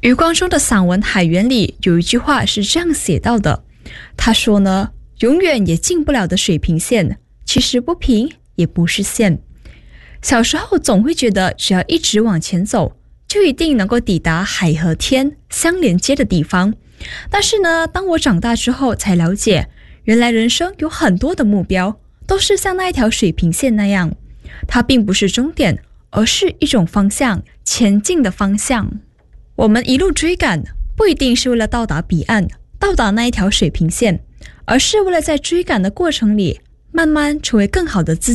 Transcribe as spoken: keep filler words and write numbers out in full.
余光中的散文《海缘》里有一句话是这样写到的，他说呢，永远也进不了的水平线，其实不平也不是线。小时候总会觉得只要一直往前走，就一定能够抵达海和天相连接的地方。但是呢，当我长大之后才了解，原来人生有很多的目标都是像那一条水平线那样，它并不是终点，而是一种方向，前进的方向。我们一路追赶，不一定是为了到达彼岸，到达那一条水平线，而是为了在追赶的过程里，慢慢成为更好的自己。